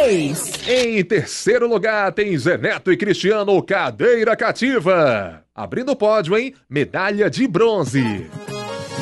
2. Em terceiro lugar tem Zé Neto e Cristiano, Cadeira Cativa. Abrindo o pódio, hein? Medalha de bronze.